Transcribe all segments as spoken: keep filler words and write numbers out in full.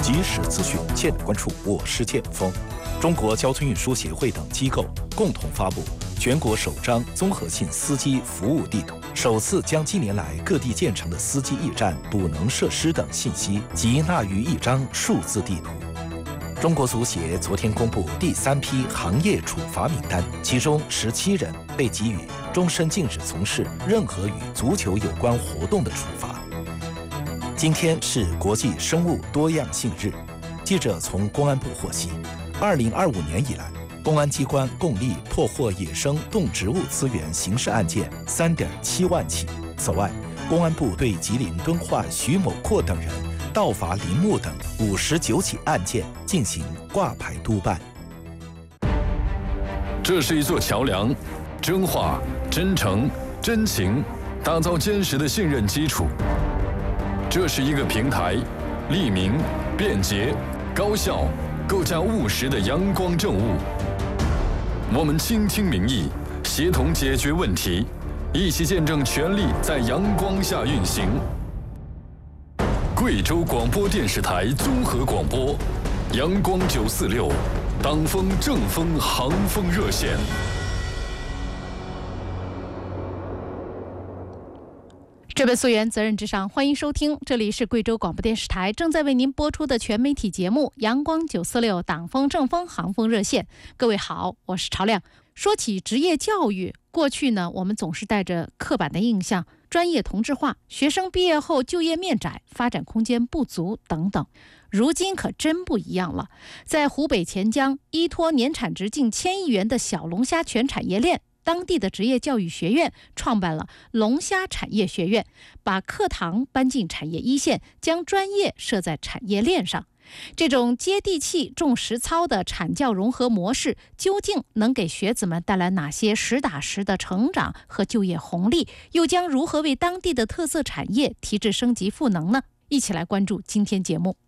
及时资讯，切关注。我是剑锋。中国交通运输协会等机构共同发布全国首张综合性司机服务地图，首次将近年来各地建成的司机驿站、补能设施等信息集纳于一张数字地图。中国足协昨天公布第三批行业处罚名单，其中十七人被给予终身禁止从事任何与足球有关活动的处罚。今天是国际生物多样性日。记者从公安部获悉，二零二五年以来，公安机关共立破获野生动植物资源刑事案件三点七万起。此外，公安部对吉林敦化徐某阔等人盗伐林木等五十九起案件进行挂牌督办。 这是一座桥梁，真话、真诚、真情，打造坚实的信任基础。这是一个平台，利民、便捷、高效，构架务实的阳光政务。我们倾听民意，协同解决问题，一起见证权力在阳光下运行。贵州广播电视台综合广播，阳光九四六，党风正风航风热线。 这本溯源责任至上，欢迎收听，这里是贵州广播电视台正在为您播出的全媒体节目阳光九四六党风正风航风热线。各位好，我是朝亮。说起职业教育，过去呢，我们总是带着刻板的印象，专业同质化，学生毕业后就业面窄，发展空间不足等等。如今可真不一样了，在湖北潜江，依托年产值近千亿元的小龙虾全产业链，当地的职业教育学院创办了龙虾产业学院，把课堂搬进产业一线，将专业设在产业链上。这种接地气、重实操的产教融合模式，究竟能给学子们带来哪些实打实的成长和就业红利？又将如何为当地的特色产业提质升级赋能呢？一起来关注今天节目。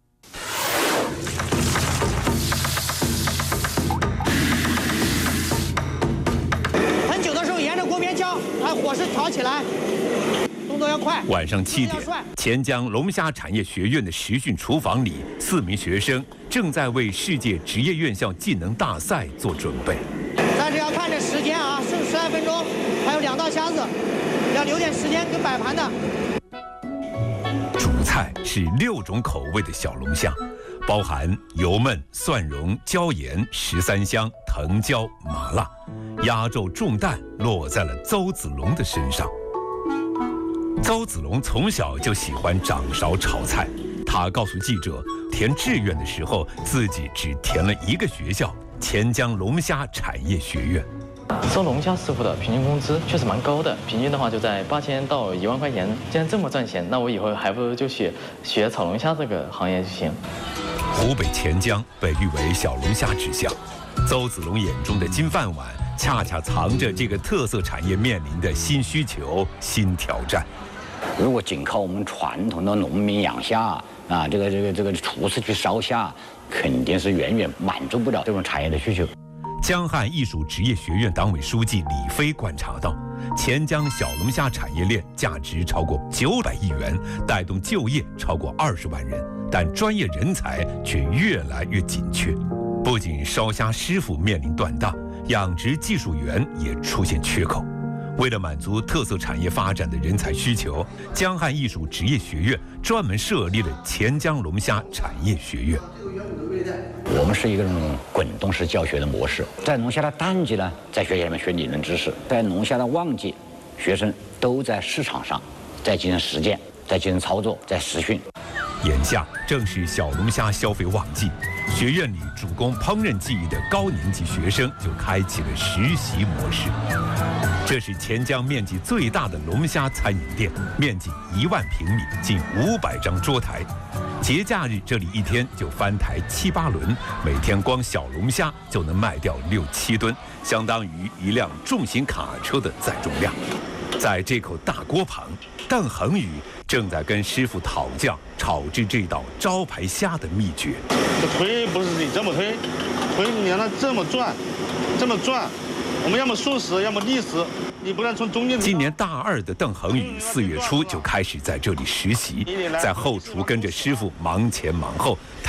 很久的时候，沿着锅边敲，把火势调起来。动作要快。 晚上七点，潜江龙虾产业学院的实训厨房里，四名学生正在为世界职业院校技能大赛做准备。 但是要看这时间啊，剩十来分钟，还有两道虾子，要留点时间给摆盘的。 主菜是六种口味的小龙虾，包含油焖、蒜蓉、椒盐、十三香、藤椒、麻辣。压轴重担落在了邹子龙的身上。邹子龙从小就喜欢掌勺炒菜，他告诉记者，填志愿的时候自己只填了一个学校——潜江龙虾产业学院。 做龙虾师傅的平均工资确实蛮高的，平均的话就在八千到一万块钱。既然这么赚钱，那我以后还不如就学学炒龙虾这个行业就行。 湖北潜江被誉为小龙虾之乡，邹子龙眼中的金饭碗，恰恰藏着这个特色产业面临的新需求、新挑战。 如果仅靠我们传统的农民养虾啊，这个这个这个厨师去烧虾，肯定是远远满足不了这种产业的需求。 江汉艺术职业学院党委书记李飞观察到，潜江小龙虾产业链价值超过九百亿元，带动就业超过二十万人，但专业人才却越来越紧缺。不仅烧虾师傅面临断档，养殖技术员也出现缺口。为了满足特色产业发展的人才需求，江汉艺术职业学院专门设立了潜江龙虾产业学院。 我们是一个这种滚动式教学的模式，在龙虾的淡季呢，在学校里面学理论知识；在龙虾的旺季，学生都在市场上在进行实践，在进行操作，在实训。 眼下正是小龙虾消费旺季，学院里主攻烹饪技艺的高年级学生就开启了实习模式。这是潜江面积最大的龙虾餐饮店，面积一万平米，近五百张桌台。节假日这里一天就翻台七八轮，每天光小龙虾就能卖掉六七吨，相当于一辆重型卡车的载重量。在这口大锅旁，邓恒宇正在跟师傅讨教炒制这道招牌虾的秘诀。 这推不是你这么推，推你让它这么转，这么转，我们要么竖时，要么逆时，你不能从中间。 今年大二的邓恒宇四月初就开始在这里实习，在后厨跟着师傅忙前忙后。